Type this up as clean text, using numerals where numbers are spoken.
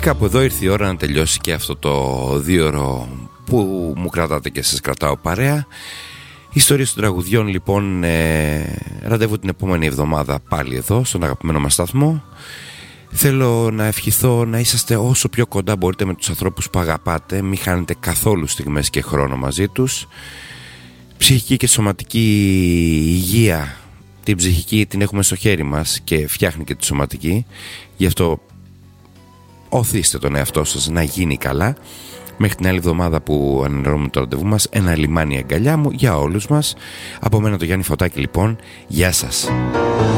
κάπου εδώ ήρθε η ώρα να τελειώσει και αυτό το 2ωρο που μου κρατάτε και σας κρατάω παρέα. Ιστορίες των τραγουδιών λοιπόν, ραντεβού την επόμενη εβδομάδα πάλι εδώ στον αγαπημένο μας σταθμό. Θέλω να ευχηθώ να είσαστε όσο πιο κοντά μπορείτε με τους ανθρώπους που αγαπάτε. Μην χάνετε καθόλου στιγμές και χρόνο μαζί τους. Ψυχική και σωματική υγεία, την ψυχική την έχουμε στο χέρι μας και φτιάχνει και τη σωματική. Γι' αυτό οθήστε τον εαυτό σας να γίνει καλά. Μέχρι την άλλη εβδομάδα που ανενεργούμε το ραντεβού μας, ένα λιμάνι αγκαλιά μου για όλους μας. Από μένα το Γιάννη Φωτάκη λοιπόν, γεια σας.